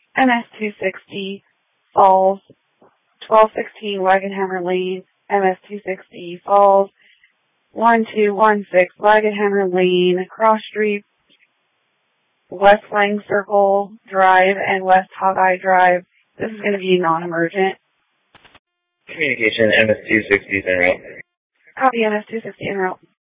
MS-260 Falls, 1216 Wagonhammer Lane, MS-260 Falls, 1216 Wagonhammer Lane, Cross Street, West Lang Circle Drive, and West Hawkeye Drive. This is going to be non-emergent. Communication, MS-260 is en route. Copy, MS-260 en route.